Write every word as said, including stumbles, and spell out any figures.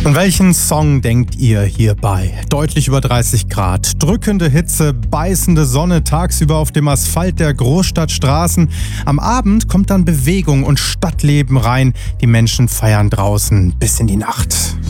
An welchen Song denkt ihr hierbei? Deutlich über dreißig Grad, drückende Hitze, beißende Sonne tagsüber auf dem Asphalt der Großstadtstraßen. Am Abend kommt dann Bewegung und Stadtleben rein. Die Menschen feiern draußen bis in die Nacht.